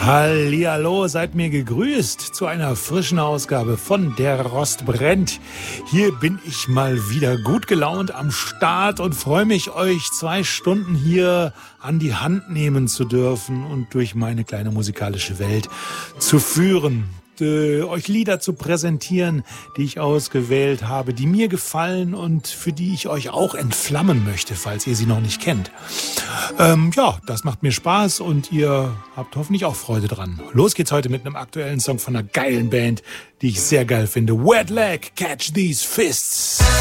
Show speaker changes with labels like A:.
A: Hallihallo, seid mir gegrüßt zu einer frischen Ausgabe von Der Rost brennt. Hier bin ich mal wieder gut gelaunt am Start und freue mich, euch 2 Stunden hier an die Hand nehmen zu dürfen und durch meine kleine musikalische Welt zu führen. Euch Lieder zu präsentieren, die ich ausgewählt habe, die mir gefallen und für die ich euch auch entflammen möchte, falls ihr sie noch nicht kennt. Ja, das macht mir Spaß und ihr habt hoffentlich auch Freude dran. Los geht's heute mit einem aktuellen Song von einer geilen Band, die ich sehr geil finde. Wet Leg, Catch These Fists.